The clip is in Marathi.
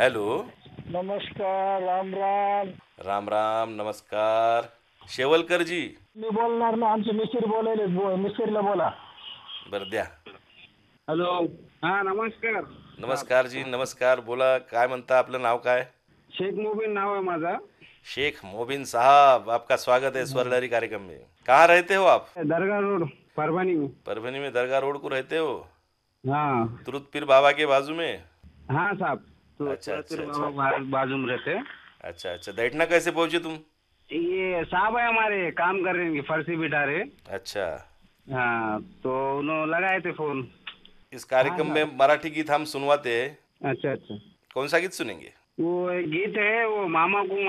हॅलो. नमस्कार. राम राम. राम राम. नमस्कार. शेवलकरजी. मी बोलणार ना, आमचे मिस्त्री बोलायले. मिस्त्रीला बोला. बरं द्या. हॅलो. हा नमस्कार. नमस्कार जी. नमस्कार. बोला, काय म्हणता? आपलं नाव काय? शेख मुबीन नाव है माझा. शेख मोबिन साहब, आपका स्वागत है स्वर्णलहरी कार्यक्रम में. कहाँ रहते हो आप? दरगाह रोड परभनी में. परभनी में दरगाह रोड को रहते हो? हाँ तुरुत पीर बाबा के बाजू में? हाँ साहब. तो अच्छा, अच्छा, बाजू में रहते हैं. अच्छा अच्छा. दैठना कैसे पहुंचे तुम? ये साहब है हमारे, काम कर रहे हैं, फर्शी बिठा रहे. अच्छा. हाँ तो उन्होंने लगाए थे फोन. इस कार्यक्रम में मराठी गीत हम सुनवाते हैं. अच्छा अच्छा. कौन सा गीत सुनेंगे? वो एक गीत है, वो मामा को